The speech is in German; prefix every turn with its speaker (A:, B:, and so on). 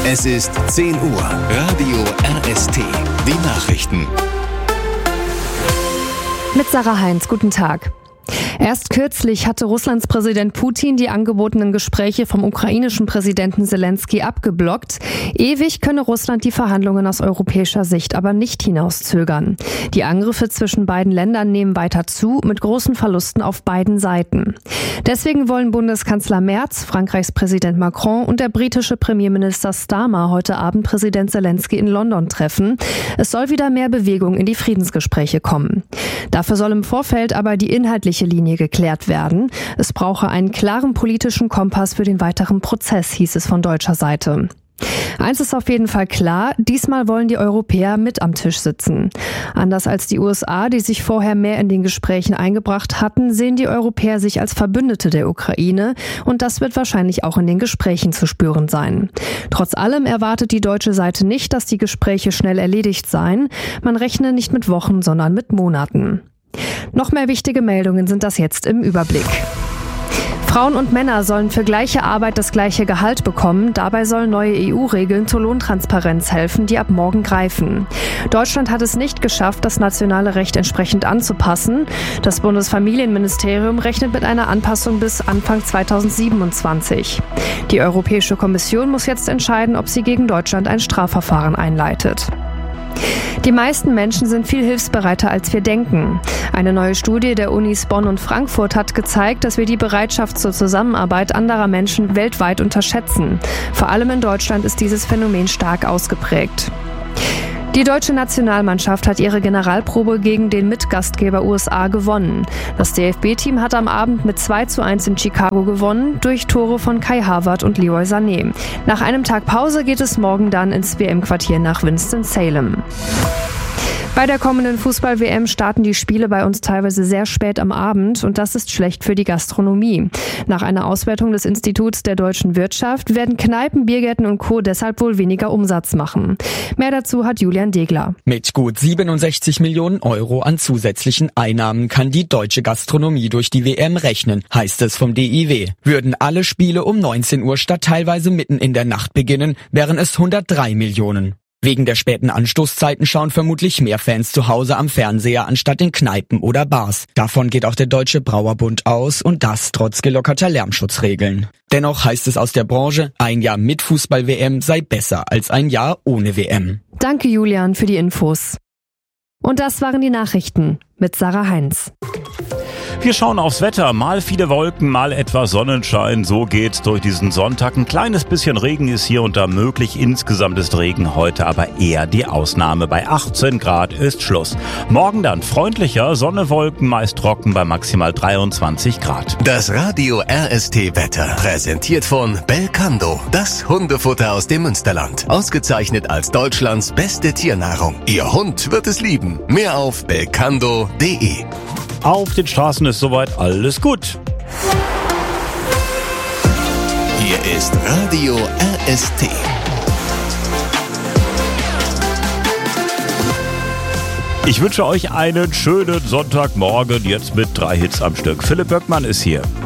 A: Es ist 10 Uhr. Radio RST. Die Nachrichten.
B: Mit Sarah Heinz, guten Tag. Erst kürzlich hatte Russlands Präsident Putin die angebotenen Gespräche vom ukrainischen Präsidenten Selenskyj abgeblockt. Ewig könne Russland die Verhandlungen aus europäischer Sicht aber nicht hinauszögern. Die Angriffe zwischen beiden Ländern nehmen weiter zu, mit großen Verlusten auf beiden Seiten. Deswegen wollen Bundeskanzler Merz, Frankreichs Präsident Macron und der britische Premierminister Starmer heute Abend Präsident Selenskyj in London treffen. Es soll wieder mehr Bewegung in die Friedensgespräche kommen. Dafür soll im Vorfeld aber die inhaltliche Linie geklärt werden. Es brauche einen klaren politischen Kompass für den weiteren Prozess, hieß es von deutscher Seite. Eins ist auf jeden Fall klar, diesmal wollen die Europäer mit am Tisch sitzen. Anders als die USA, die sich vorher mehr in den Gesprächen eingebracht hatten, sehen die Europäer sich als Verbündete der Ukraine und das wird wahrscheinlich auch in den Gesprächen zu spüren sein. Trotz allem erwartet die deutsche Seite nicht, dass die Gespräche schnell erledigt seien. Man rechne nicht mit Wochen, sondern mit Monaten. Noch mehr wichtige Meldungen sind das jetzt im Überblick. Frauen und Männer sollen für gleiche Arbeit das gleiche Gehalt bekommen. Dabei sollen neue EU-Regeln zur Lohntransparenz helfen, die ab morgen greifen. Deutschland hat es nicht geschafft, das nationale Recht entsprechend anzupassen. Das Bundesfamilienministerium rechnet mit einer Anpassung bis Anfang 2027. Die Europäische Kommission muss jetzt entscheiden, ob sie gegen Deutschland ein Strafverfahren einleitet. Die meisten Menschen sind viel hilfsbereiter, als wir denken. Eine neue Studie der Unis Bonn und Frankfurt hat gezeigt, dass wir die Bereitschaft zur Zusammenarbeit anderer Menschen weltweit unterschätzen. Vor allem in Deutschland ist dieses Phänomen stark ausgeprägt. Die deutsche Nationalmannschaft hat ihre Generalprobe gegen den Mitgastgeber USA gewonnen. Das DFB-Team hat am Abend mit 2:1 in Chicago gewonnen, durch Tore von Kai Havertz und Leroy Sané. Nach einem Tag Pause geht es morgen dann ins WM-Quartier nach Winston-Salem. Bei der kommenden Fußball-WM starten die Spiele bei uns teilweise sehr spät am Abend und das ist schlecht für die Gastronomie. Nach einer Auswertung des Instituts der deutschen Wirtschaft werden Kneipen, Biergärten und Co. deshalb wohl weniger Umsatz machen. Mehr dazu hat Julian Degler.
C: Mit gut 67 Millionen Euro an zusätzlichen Einnahmen kann die deutsche Gastronomie durch die WM rechnen, heißt es vom DIW. Würden alle Spiele um 19 Uhr statt teilweise mitten in der Nacht beginnen, wären es 103 Millionen. Wegen der späten Anstoßzeiten schauen vermutlich mehr Fans zu Hause am Fernseher anstatt in Kneipen oder Bars. Davon geht auch der Deutsche Brauerbund aus und das trotz gelockerter Lärmschutzregeln. Dennoch heißt es aus der Branche, ein Jahr mit Fußball-WM sei besser als ein Jahr ohne WM.
B: Danke Julian für die Infos. Und das waren die Nachrichten mit Sarah Heinz.
D: Wir schauen aufs Wetter. Mal viele Wolken, mal etwas Sonnenschein. So geht's durch diesen Sonntag. Ein kleines bisschen Regen ist hier und da möglich. Insgesamt ist Regen heute aber eher die Ausnahme. Bei 18 Grad ist Schluss. Morgen dann freundlicher, Sonne, Wolken, meist trocken bei maximal 23 Grad.
A: Das Radio RST Wetter präsentiert von Belcando. Das Hundefutter aus dem Münsterland. Ausgezeichnet als Deutschlands beste Tiernahrung. Ihr Hund wird es lieben. Mehr auf belcando.de.
D: Auf den Straßen ist soweit alles gut.
A: Hier ist Radio RST.
D: Ich wünsche euch einen schönen Sonntagmorgen, jetzt mit 3 Hits am Stück. Philipp Böckmann ist hier.